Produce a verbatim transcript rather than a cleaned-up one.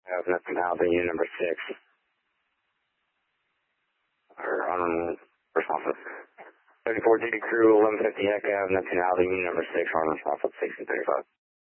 Uh, Neptune Alpha, unit number six. Or on responsive. thirty-four duty crew, eleven fifty Echo, Neptune Alpha, unit number six, on responsive, sixteen thirty-five.